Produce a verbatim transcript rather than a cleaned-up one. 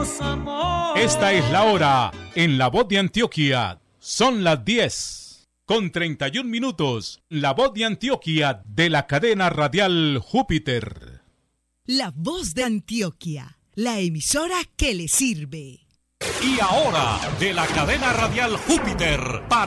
los amores. Esta es la hora en La Voz de Antioquia. Son las diez con treinta y un minutos. La Voz de Antioquia de la cadena radial Júpiter. La Voz de Antioquia, la emisora que le sirve. Y ahora, de la cadena radial Júpiter, para